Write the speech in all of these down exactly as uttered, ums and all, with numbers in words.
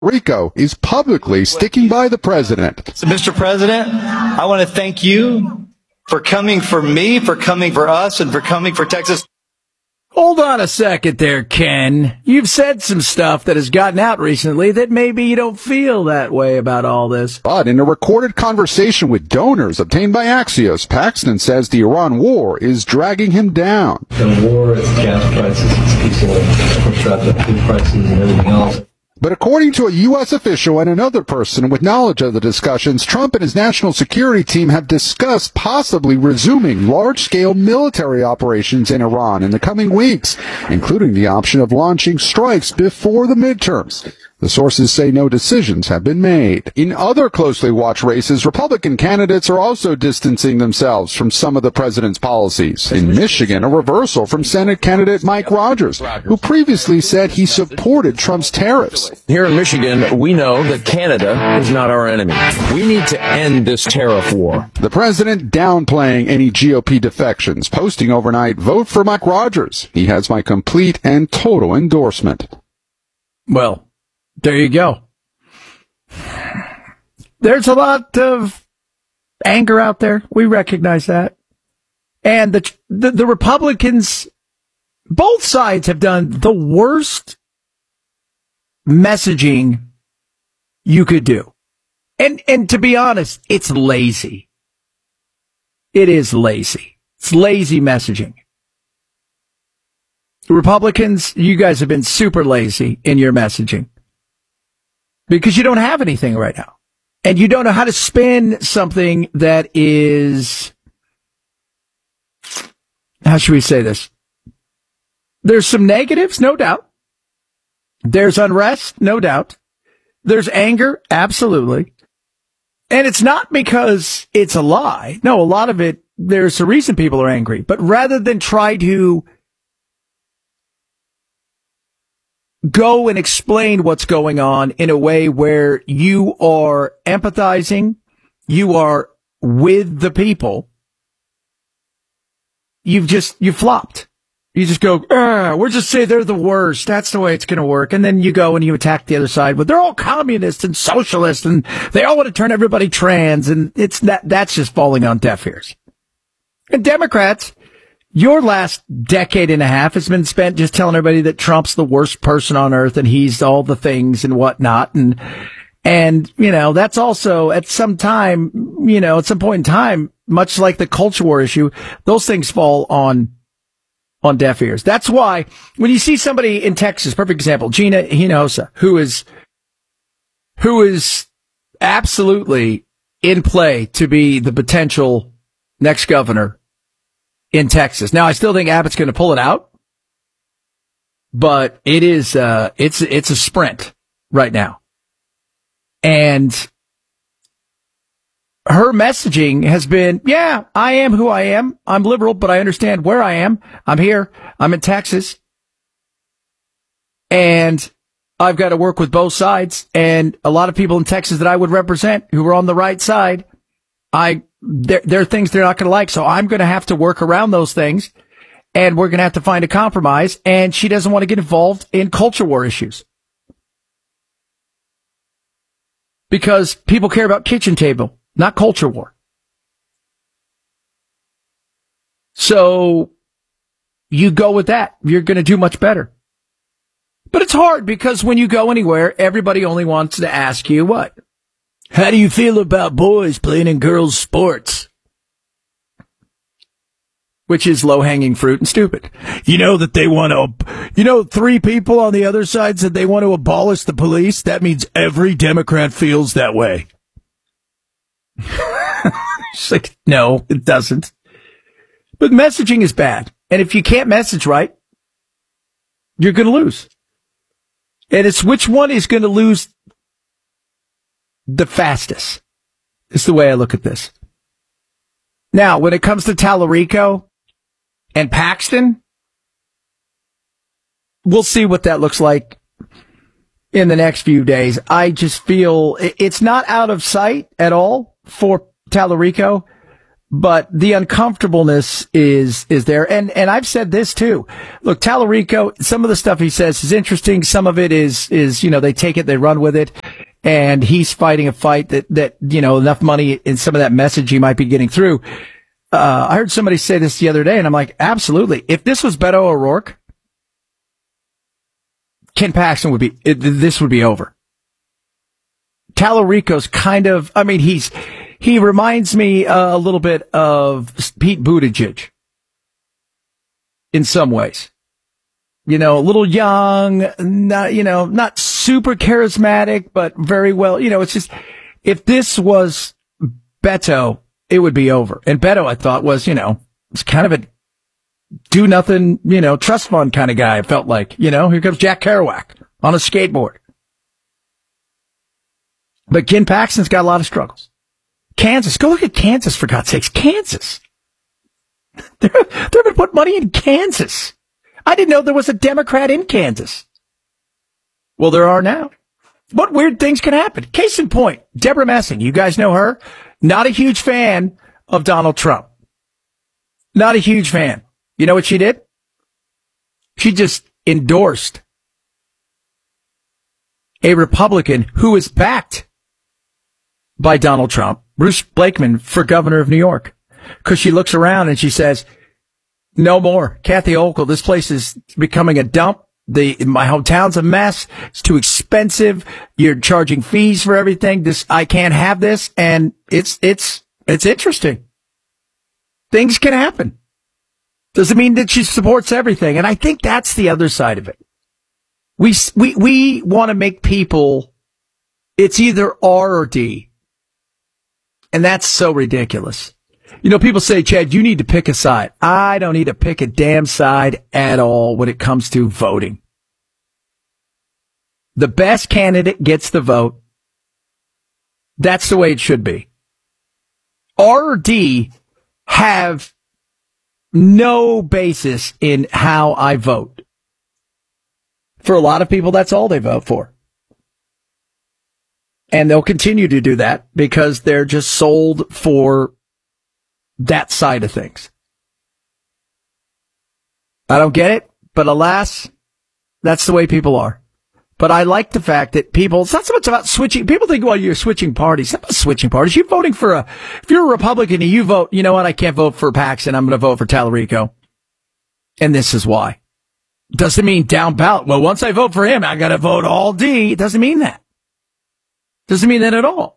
Rico is publicly sticking by the president. So, Mister President, I want to thank you for coming for me, for coming for us, and for coming for Texas. Hold on a second there, Ken. You've said some stuff that has gotten out recently that maybe you don't feel that way about all this. But in a recorded conversation with donors obtained by Axios, Paxton says the Iran war is dragging him down. The war, it's gas prices, it's diesel, of course, the food prices and everything else. But according to a U S official and another person with knowledge of the discussions, Trump and his national security team have discussed possibly resuming large-scale military operations in Iran in the coming weeks, including the option of launching strikes before the midterms. The sources say no decisions have been made. In other closely watched races, Republican candidates are also distancing themselves from some of the president's policies. In Michigan, a reversal from Senate candidate Mike Rogers, who previously said he supported Trump's tariffs. Here in Michigan, we know that Canada is not our enemy. We need to end this tariff war. The president downplaying any G O P defections, posting overnight, "Vote for Mike Rogers. He has my complete and total endorsement." Well, there you go. There's a lot of anger out there. We recognize that. And the, the, the Republicans, both sides have done the worst messaging you could do. And, and to be honest, it's lazy. It is lazy. It's lazy messaging. Republicans, you guys have been super lazy in your messaging. Because you don't have anything right now. And you don't know how to spin something that is, how should we say this? There's some negatives, no doubt. There's unrest, no doubt. There's anger, absolutely. And it's not because it's a lie. No, a lot of it, there's a reason people are angry. But rather than try to go and explain what's going on in a way where you are empathizing, you are with the people, you've just, you flopped. You just go, we're just saying they're the worst. That's the way it's going to work. And then you go and you attack the other side with, they're all communists and socialists and they all want to turn everybody trans. And it's that, that's just falling on deaf ears. And Democrats, your last decade and a half has been spent just telling everybody that Trump's the worst person on earth and he's all the things and whatnot. And, and, you know, that's also at some time, you know, at some point in time, much like the culture war issue, those things fall on, on deaf ears. That's why when you see somebody in Texas, perfect example, Gina Hinojosa, who is, who is absolutely in play to be the potential next governor in Texas. Now, I still think Abbott's going to pull it out, but it is, uh, it's, it's a sprint right now. And her messaging has been, yeah, I am who I am. I'm liberal, but I understand where I am. I'm here. I'm in Texas. And I've got to work with both sides. And a lot of people in Texas that I would represent who are on the right side, I, There, there are things they're not going to like, so I'm going to have to work around those things, and we're going to have to find a compromise, and she doesn't want to get involved in culture war issues. Because people care about kitchen table, not culture war. So, you go with that. You're going to do much better. But it's hard, because when you go anywhere, everybody only wants to ask you what? How do you feel about boys playing in girls' sports? Which is low-hanging fruit and stupid. You know that they want to, you know, three people on the other side said they want to abolish the police. That means every Democrat feels that way. It's like, no, it doesn't. But messaging is bad. And if you can't message right, you're going to lose. And it's which one is going to lose the fastest, is the way I look at this. Now, when it comes to Tallarico and Paxton, we'll see what that looks like in the next few days. I just feel it's not out of sight at all for Tallarico, but the uncomfortableness is, is there. And, and I've said this too. Look, Tallarico, some of the stuff he says is interesting. Some of it is, is, you know, they take it, they run with it. And he's fighting a fight that, that, you know, enough money in some of that message he might be getting through. Uh, I heard somebody say this the other day and I'm like, absolutely. If this was Beto O'Rourke, Ken Paxton would be, it, this would be over. Tallarico's kind of, I mean, he's, he reminds me uh, a little bit of Pete Buttigieg in some ways. You know, a little young, not, you know, not super charismatic, but very well, you know, it's just, if this was Beto, it would be over. And Beto, I thought, was, you know, was kind of a do nothing, you know, trust fund kind of guy. It felt like, you know, here comes Jack Kerouac on a skateboard. But Ken Paxton's got a lot of struggles. Kansas, go look at Kansas, for God's sakes. Kansas. They're, they're going to put money in Kansas. I didn't know there was a Democrat in Kansas. Well, there are now. What weird things can happen? Case in point, Deborah Messing. You guys know her? Not a huge fan of Donald Trump. Not a huge fan. You know what she did? She just endorsed a Republican who is backed by Donald Trump, Bruce Blakeman, for governor of New York. Because she looks around and she says, no more. Kathy Hochul, this place is becoming a dump. The, my hometown's a mess. It's too expensive. You're charging fees for everything. This, I can't have this. And it's, it's, it's interesting. Things can happen. Doesn't mean that she supports everything. And I think that's the other side of it. We, we, we want to make people, it's either R or D. And that's so ridiculous. You know, people say, Chad, you need to pick a side. I don't need to pick a damn side at all when it comes to voting. The best candidate gets the vote. That's the way it should be. R or D have no basis in how I vote. For a lot of people, that's all they vote for. And they'll continue to do that because they're just sold for that side of things. I don't get it, but alas, that's the way people are. But I like the fact that people, it's not so much about switching. People think, well, you're switching parties. It's not about switching parties. You're voting for a, if you're a Republican and you vote, you know what, I can't vote for Paxton, I'm going to vote for Tallarico. And this is why. Doesn't mean down ballot. Well, once I vote for him, I got to vote all D. It doesn't mean that. Doesn't mean that at all.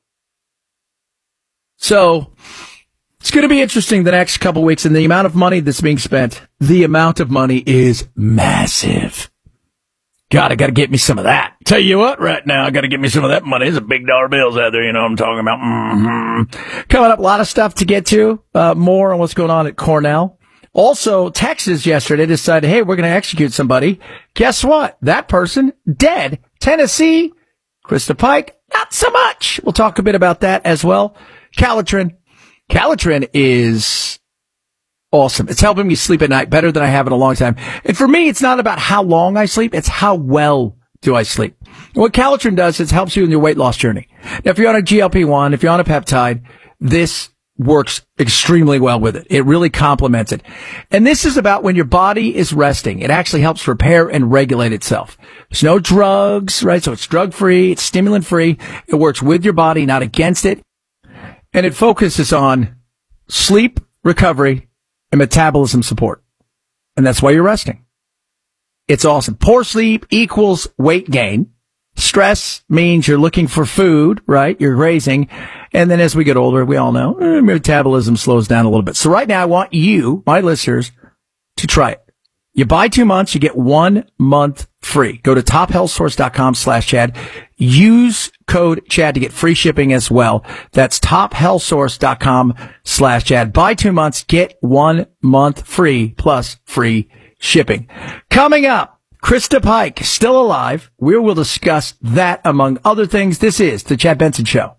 So, it's going to be interesting the next couple of weeks, and the amount of money that's being spent, the amount of money is massive. God, I got to get me some of that. Tell you what, right now, I got to get me some of that money. There's a big dollar bills out there, you know what I'm talking about. Mm-hmm. Coming up, a lot of stuff to get to. Uh, more on what's going on at Cornell. Also, Texas yesterday decided, hey, we're going to execute somebody. Guess what? That person, dead. Tennessee, Krista Pike, not so much. We'll talk a bit about that as well. Calitrin. Calitrin is awesome. It's helping me sleep at night better than I have in a long time. And for me, it's not about how long I sleep. It's how well do I sleep. And what Calitrin does is it helps you in your weight loss journey. Now, if you're on a G L P one, if you're on a peptide, this works extremely well with it. It really complements it. And this is about when your body is resting. It actually helps repair and regulate itself. There's no drugs, right? So it's drug-free. It's stimulant-free. It works with your body, not against it. And it focuses on sleep, recovery, and metabolism support. And that's why you're resting. It's awesome. Poor sleep equals weight gain. Stress means you're looking for food, right? You're grazing. And then as we get older, we all know, eh, metabolism slows down a little bit. So right now, I want you, my listeners, to try it. You buy two months, you get one month free. Go to tophealthsource.com slash Chad. Use code Chad to get free shipping as well. That's tophealthsource.com slash Chad. Buy two months, get one month free plus free shipping. Coming up, Krista Pike, still alive. We will discuss that among other things. This is the Chad Benson Show.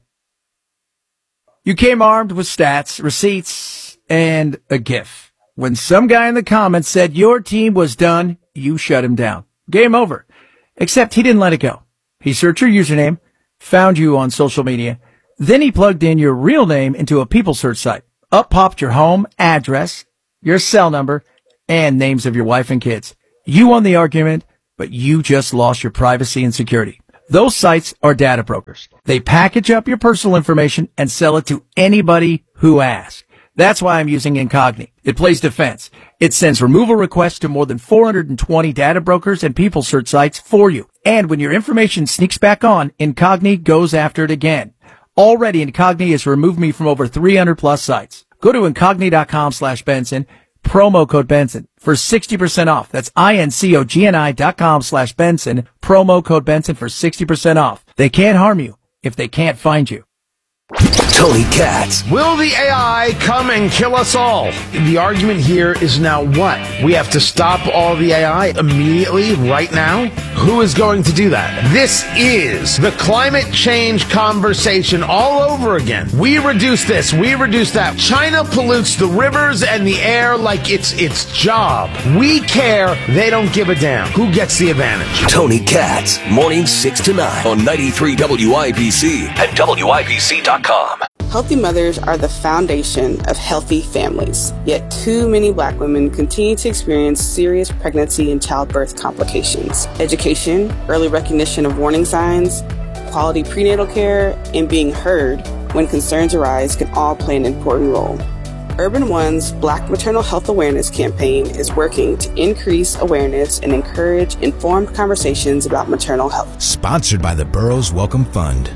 You came armed with stats, receipts, and a GIF. When some guy in the comments said your team was done, you shut him down. Game over. Except he didn't let it go. He searched your username, found you on social media, then he plugged in your real name into a people search site. Up popped your home address, your cell number, and names of your wife and kids. You won the argument, but you just lost your privacy and security. Those sites are data brokers. They package up your personal information and sell it to anybody who asks. That's why I'm using Incogni. It plays defense. It sends removal requests to more than four hundred twenty data brokers and people search sites for you. And when your information sneaks back on, Incogni goes after it again. Already, Incogni has removed me from over three hundred plus sites. Go to Incogni.com slash Benson, promo code Benson for sixty percent off. That's I-N-C-O-G-N-I dot com slash Benson, promo code Benson for sixty percent off. They can't harm you if they can't find you. Tony Katz. Will the A I come and kill us all? The argument here is now what? We have to stop all the A I immediately, right now? Who is going to do that? This is the climate change conversation all over again. We reduce this, we reduce that. China pollutes the rivers and the air like it's its job. We care, they don't give a damn. Who gets the advantage? Tony Katz, mornings six to nine on ninety-three W I B C and W I B C dot com. Healthy mothers are the foundation of healthy families. Yet too many Black women continue to experience serious pregnancy and childbirth complications. Education, early recognition of warning signs, quality prenatal care, and being heard when concerns arise can all play an important role. Urban One's Black Maternal Health Awareness campaign is working to increase awareness and encourage informed conversations about maternal health. Sponsored by the Burroughs Welcome Fund.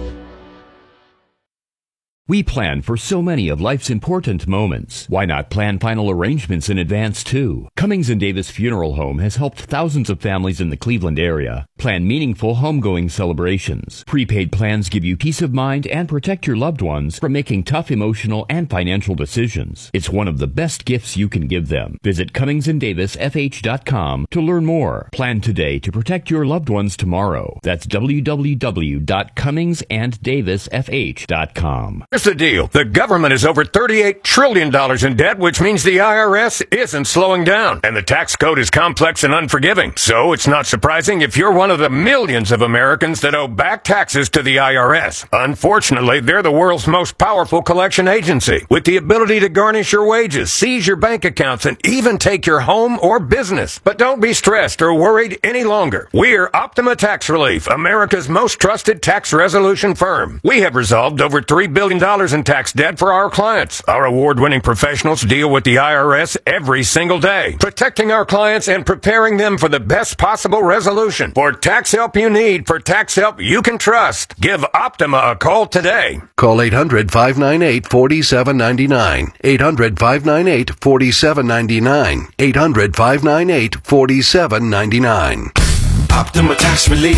We plan for so many of life's important moments. Why not plan final arrangements in advance, too? Cummings and Davis Funeral Home has helped thousands of families in the Cleveland area plan meaningful homegoing celebrations. Prepaid plans give you peace of mind and protect your loved ones from making tough emotional and financial decisions. It's one of the best gifts you can give them. Visit Cummings and Davis F H dot com to learn more. Plan today to protect your loved ones tomorrow. That's w w w dot cummings and davis f h dot com. Here's the deal. The government is over thirty-eight trillion dollars in debt, which means the I R S isn't slowing down. And the tax code is complex and unforgiving. So it's not surprising if you're one of the millions of Americans that owe back taxes to the I R S. Unfortunately, they're the world's most powerful collection agency, with the ability to garnish your wages, seize your bank accounts, and even take your home or business. But don't be stressed or worried any longer. We're Optima Tax Relief, America's most trusted tax resolution firm. We have resolved over three billion dollars in tax debt for our clients. Our award-winning professionals deal with the I R S every single day, protecting our clients and preparing them for the best possible resolution. For tax help you need, for tax help you can trust, give Optima a call today. Call eight hundred, five nine eight, four seven nine nine. eight hundred, five nine eight, four seven nine nine. eight hundred, five nine eight, four seven nine nine. Optima Tax Relief.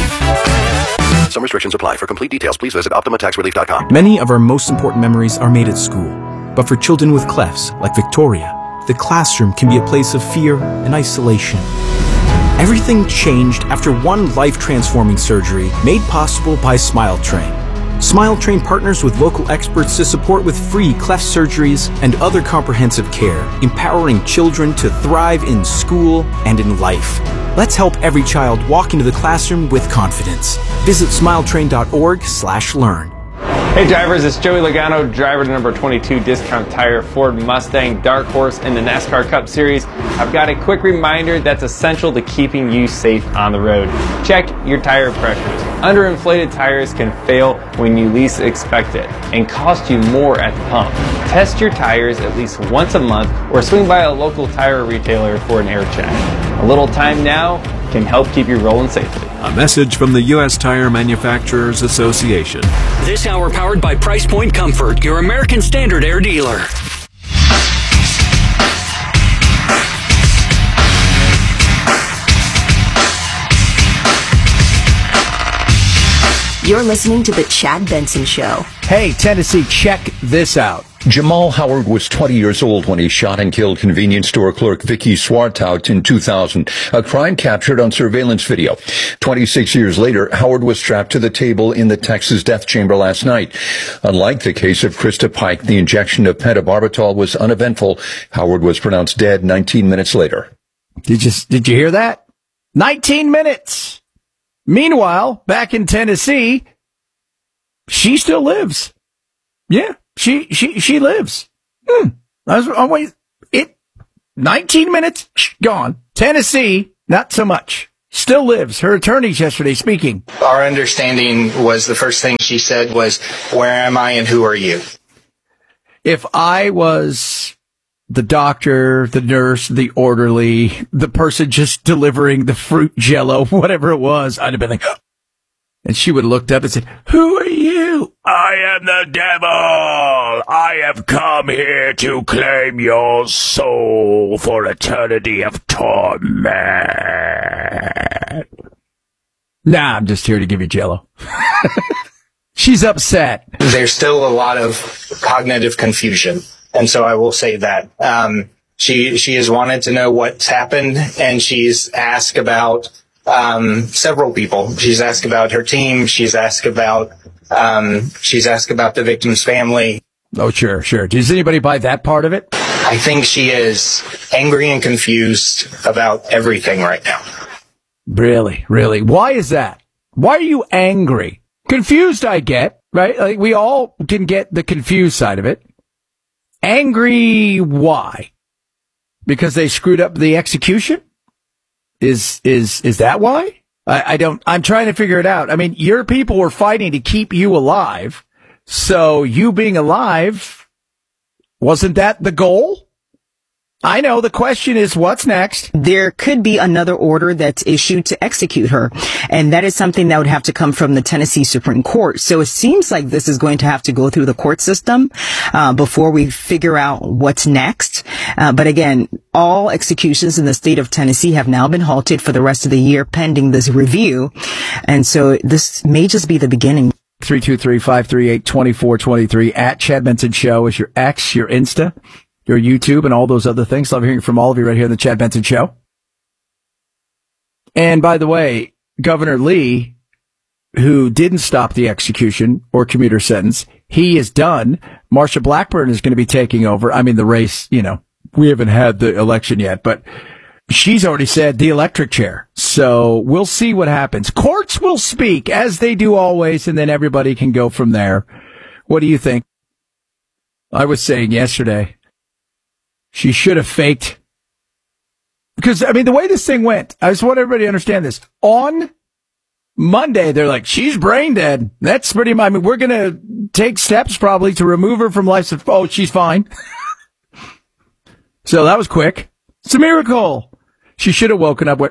Some restrictions apply. For complete details, please visit optima tax relief dot com. Many of our most important memories are made at school. But for children with clefts, like Victoria, the classroom can be a place of fear and isolation. Everything changed after one life-transforming surgery made possible by SmileTrain. SmileTrain partners with local experts to support with free cleft surgeries and other comprehensive care, empowering children to thrive in school and in life. Let's help every child walk into the classroom with confidence. Visit smiletrain dot org slash learn. Hey drivers, it's Joey Logano, driver to number twenty-two Discount Tire Ford Mustang Dark Horse in the NASCAR Cup Series. I've got a quick reminder that's essential to keeping you safe on the road. Check your tire pressures. Underinflated tires can fail when you least expect it and cost you more at the pump. Test your tires at least once a month or swing by a local tire retailer for an air check. A little time now can help keep you rolling safely. A message from the U S Tire Manufacturers Association. This hour powered by Price Point Comfort, your American Standard Air dealer. You're listening to The Chad Benson Show. Hey, Tennessee, check this out. Jamal Howard was twenty years old when he shot and killed convenience store clerk Vicky Swartout in two thousand, a crime captured on surveillance video. twenty-six years later, Howard was strapped to the table in the Texas death chamber last night. Unlike the case of Krista Pike, the injection of pentobarbital was uneventful. Howard was pronounced dead nineteen minutes later. Did you, did you hear that? nineteen minutes! Meanwhile, back in Tennessee, she still lives. Yeah, she, she, she lives. Hmm. I was, oh, wait, it, nineteen minutes, gone. Tennessee, not so much. Still lives. Her attorneys yesterday speaking. Our understanding was the first thing she said was, where am I and who are you? If I was the doctor, the nurse, the orderly, the person just delivering the fruit jello, whatever it was, I'd have been like, oh. And she would have looked up and said, who are you? I am the devil. I have come here to claim your soul for eternity of torment. Nah, I'm just here to give you jello. She's upset. There's still a lot of cognitive confusion. And so I will say that. Um, she, she has wanted to know what's happened, and she's asked about Um, several people. She's asked about her team. She's asked about, um, she's asked about the victim's family. Oh, sure, sure. Does anybody buy that part of it? I think she is angry and confused about everything right now. Really, really. Why is that? Why are you angry? Confused, I get, right? Like, we all can get the confused side of it. Angry, why? Because they screwed up the execution? Is, is, is that why? I, I don't, I'm trying to figure it out. I mean, your people were fighting to keep you alive. So you being alive, wasn't that the goal? I know. The question is, what's next? There could be another order that's issued to execute her. And that is something that would have to come from the Tennessee Supreme Court. So it seems like this is going to have to go through the court system uh, before we figure out what's next. Uh, but again, all executions in the state of Tennessee have now been halted for the rest of the year pending this review. And so this may just be the beginning. three two three, five three eight, two four two three at Chad Benson Show is your X, your Insta, your YouTube, and all those other things. Love hearing from all of you right here on the Chad Benson Show. And by the way, Governor Lee, who didn't stop the execution or commuter sentence, he is done. Marsha Blackburn is going to be taking over. I mean, the race, you know, we haven't had the election yet, but she's already said the electric chair. So we'll see what happens. Courts will speak, as they do always, and then everybody can go from there. What do you think? I was saying yesterday, she should have faked. Because, I mean, the way this thing went, I just want everybody to understand this. On Monday, they're like, she's brain dead. That's pretty much, I mean, we're going to take steps probably to remove her from life support. Oh, she's fine. So that was quick. It's a miracle. She should have woken up with,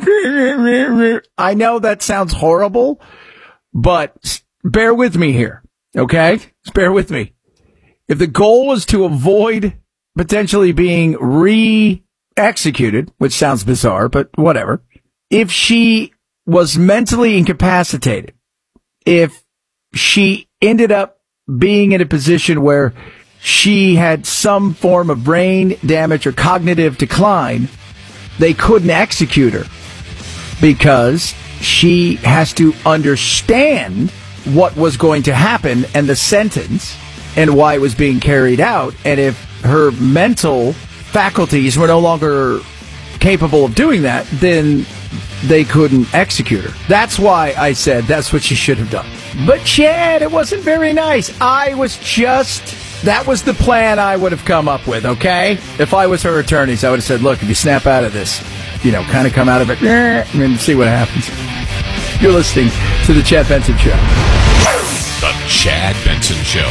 I know that sounds horrible, but bear with me here. Okay? Just bear with me. If the goal was to avoid potentially being re-executed, which sounds bizarre, but whatever. If she was mentally incapacitated, if she ended up being in a position where she had some form of brain damage or cognitive decline, they couldn't execute her because she has to understand what was going to happen and the sentence and why it was being carried out. And if her mental faculties were no longer capable of doing that, then they couldn't execute her. That's why I said that's what she should have done. But Chad, it wasn't very nice. I was just, that was the plan I would have come up with, okay? If I was her attorneys, I would have said, look, if you snap out of this, you know, kind of come out of it, and see what happens. You're listening to The Chad Benson Show. The Chad Benson Show.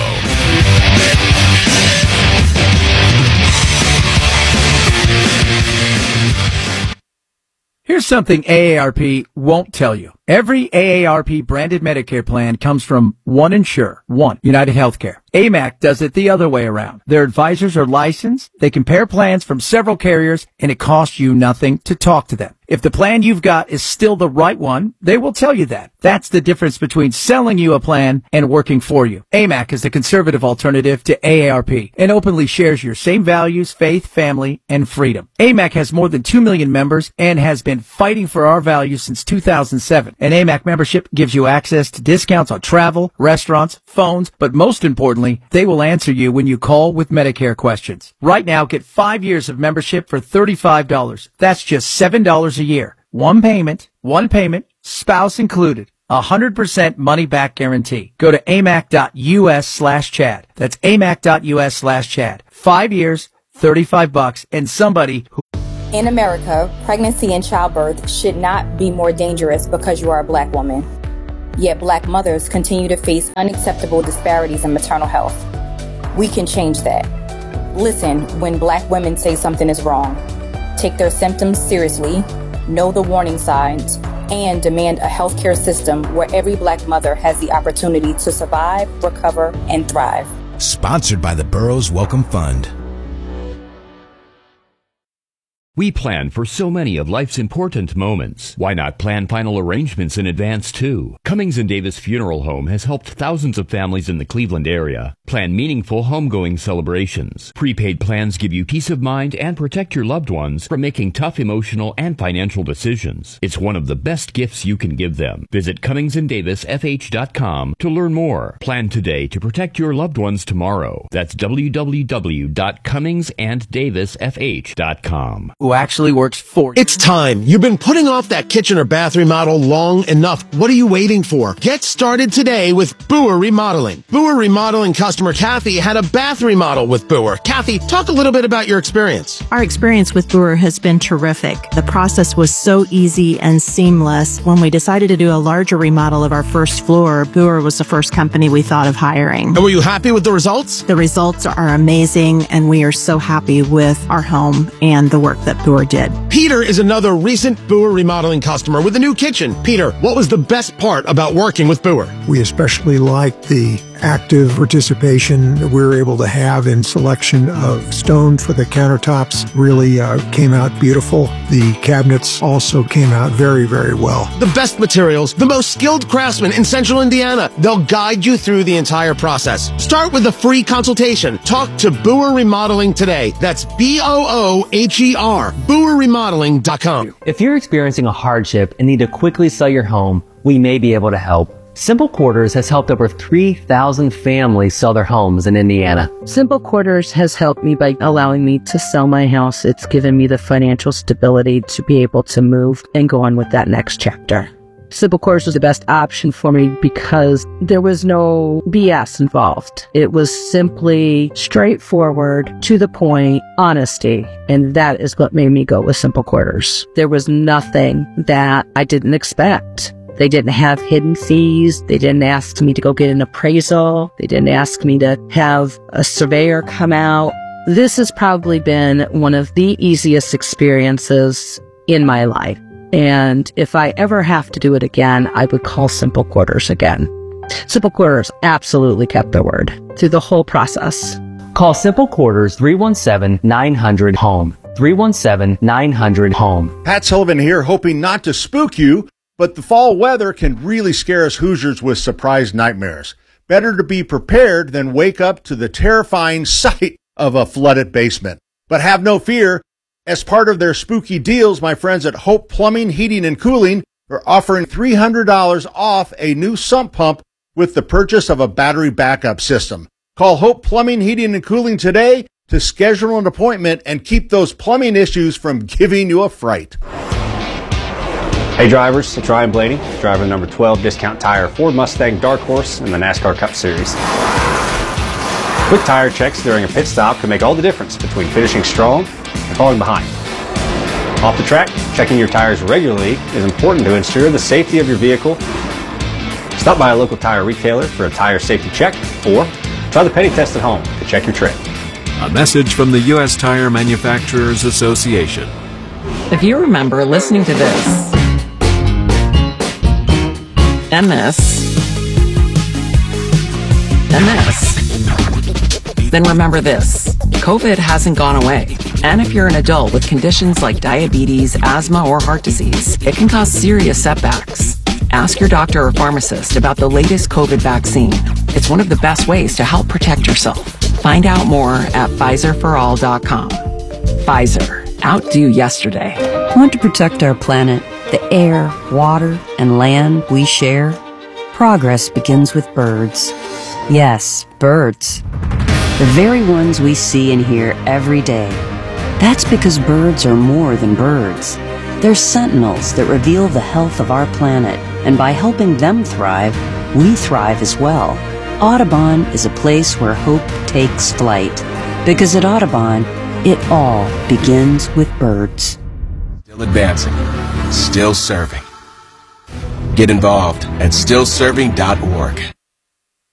Here's something A A R P won't tell you. Every A A R P branded Medicare plan comes from one insurer, one, United Healthcare. A M A C does it the other way around. Their advisors are licensed, they compare plans from several carriers, and it costs you nothing to talk to them. If the plan you've got is still the right one, they will tell you that. That's the difference between selling you a plan and working for you. A M A C is the conservative alternative to A A R P and openly shares your same values, faith, family, and freedom. A M A C has more than two million members and has been fighting for our values since two thousand seven. An A M A C membership gives you access to discounts on travel, restaurants, phones, but most importantly, they will answer you when you call with Medicare questions. Right now, get five years of membership for thirty-five dollars. That's just seven dollars a year. One payment, one payment, spouse included. one hundred percent money back guarantee. Go to amac.us slash Chad. That's amac.us slash Chad. Five years, thirty-five bucks, and somebody who... In America, pregnancy and childbirth should not be more dangerous because you are a black woman. Yet black mothers continue to face unacceptable disparities in maternal health. We can change that. Listen when black women say something is wrong. Take their symptoms seriously, know the warning signs, and demand a healthcare system where every black mother has the opportunity to survive, recover, and thrive. Sponsored by the Burroughs Welcome Fund. We plan for so many of life's important moments. Why not plan final arrangements in advance, too? Cummings and Davis Funeral Home has helped thousands of families in the Cleveland area plan meaningful homegoing celebrations. Prepaid plans give you peace of mind and protect your loved ones from making tough emotional and financial decisions. It's one of the best gifts you can give them. Visit Cummings and Davis F H dot com to learn more. Plan today to protect your loved ones tomorrow. That's w w w dot cummings and davis f h dot com. who actually works for you. It's time. You've been putting off that kitchen or bath remodel long enough. What are you waiting for? Get started today with Boer Remodeling. Boer Remodeling customer Kathy had a bath remodel with Boer. Kathy, talk a little bit about your experience. Our experience with Boer has been terrific. The process was so easy and seamless. When we decided to do a larger remodel of our first floor, Boer was the first company we thought of hiring. And were you happy with the results? The results are amazing, and we are so happy with our home and the work that Boer did. Peter is another recent Boer Remodeling customer with a new kitchen. Peter, what was the best part about working with Boer? We especially liked the active participation that we were able to have in selection of stone for the countertops. Really uh, came out beautiful. The cabinets also came out very, very well. The best materials, the most skilled craftsmen in Central Indiana. They'll guide you through the entire process. Start with a free consultation. Talk to Boer Remodeling today. That's B O O H E R, boer remodeling dot com. If you're experiencing a hardship and need to quickly sell your home, we may be able to help. Simple Quarters has helped over three thousand families sell their homes in Indiana. Simple Quarters has helped me by allowing me to sell my house. It's given me the financial stability to be able to move and go on with that next chapter. Simple Quarters was the best option for me because there was no B S involved. It was simply straightforward, to the point, honesty. And that is what made me go with Simple Quarters. There was nothing that I didn't expect. They didn't have hidden fees. They didn't ask me to go get an appraisal. They didn't ask me to have a surveyor come out. This has probably been one of the easiest experiences in my life. And if I ever have to do it again, I would call Simple Quarters again. Simple Quarters absolutely kept their word through the whole process. Call Simple Quarters three one seven, nine hundred, home. three one seven, nine hundred, home. Pat Sullivan here, hoping not to spook you, but the fall weather can really scare us Hoosiers with surprise nightmares. Better to be prepared than wake up to the terrifying sight of a flooded basement. But have no fear. As part of their spooky deals, my friends at Hope Plumbing, Heating, and Cooling are offering three hundred dollars off a new sump pump with the purchase of a battery backup system. Call Hope Plumbing, Heating, and Cooling today to schedule an appointment and keep those plumbing issues from giving you a fright. Hey drivers, it's Ryan Blaney, driver number twelve Discount Tire Ford Mustang Dark Horse in the NASCAR Cup Series. Quick tire checks during a pit stop can make all the difference between finishing strong and falling behind. Off the track, checking your tires regularly is important to ensure the safety of your vehicle. Stop by a local tire retailer for a tire safety check, or try the penny test at home to check your tread. A message from the U S Tire Manufacturers Association. If you remember listening to this, and this, and this, then remember this. COVID hasn't gone away. And if you're an adult with conditions like diabetes, asthma, or heart disease, it can cause serious setbacks. Ask your doctor or pharmacist about the latest COVID vaccine. It's one of the best ways to help protect yourself. Find out more at Pfizer for all dot com. Pfizer. Outdo yesterday. Want to protect our planet, the air, water, and land we share? Progress begins with birds. Yes, birds. The very ones we see and hear every day. That's because birds are more than birds. They're sentinels that reveal the health of our planet, and by helping them thrive, we thrive as well. Audubon is a place where hope takes flight, because at Audubon, it all begins with birds. Still advancing, still serving. Get involved at still serving dot org.